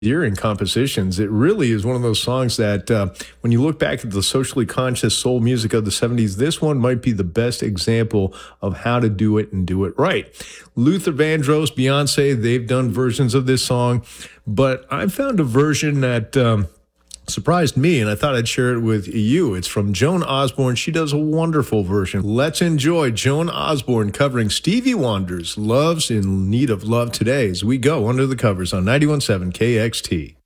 Endearing compositions. It really is one of those songs that, when you look back at the socially conscious soul music of the 70s, this one might be the best example of how to do it and do it right. Luther Vandross, Beyonce, they've done versions of this song, but I found a version that surprised me, and I thought I'd share it with you. It's from Joan Osborne. She does a wonderful version. Let's enjoy Joan Osborne covering Stevie Wonder's Love's in Need of Love Today as we go under the covers on 91.7 KXT.